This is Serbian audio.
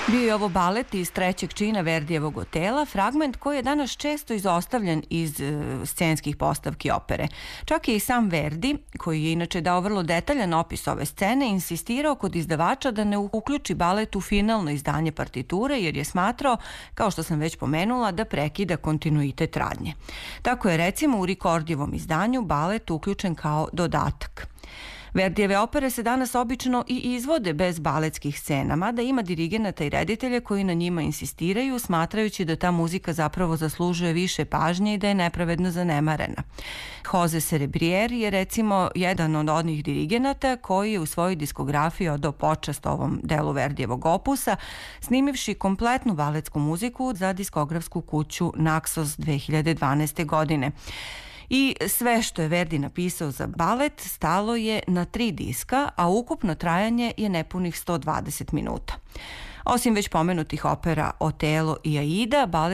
Bio je ovo balet iz trećeg čina Verdijevog Otela, fragment koji je danas često izostavljen iz scenskih postavki opere. Čak je i sam Verdi, koji je inače dao vrlo detaljan opis ove scene, insistirao kod izdavača da ne uključi balet u finalno izdanje partiture, jer je smatrao, kao što sam već pomenula, da prekida kontinuitet radnje. Tako je recimo u Ricordijevom izdanju balet uključen kao dodatak. Verdijeve opere se danas obično i izvode bez baletskih scena, mada ima dirigenata i reditelja koji na njima insistiraju, smatrajući da ta muzika zapravo zaslužuje više pažnje i da je nepravedno zanemarena. Jose Serebrier je recimo jedan od onih dirigenata koji je u svojoj diskografiji odao počast ovom delu Verdijevog opusa, snimivši kompletnu baletsku muziku za diskografsku kuću Naxos 2012. godine. I sve što je Verdi napisao za balet stalo je na 3 diska, a ukupno trajanje je nepunih 120 minuta. Osim već pomenutih opera Otelo i Aida, balet